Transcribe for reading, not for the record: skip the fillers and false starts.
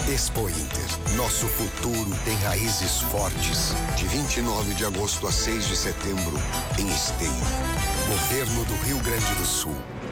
Expo Inter. Nosso futuro tem raízes fortes. De 29 de agosto a 6 de setembro, em Esteio. Governo do Rio Grande do Sul.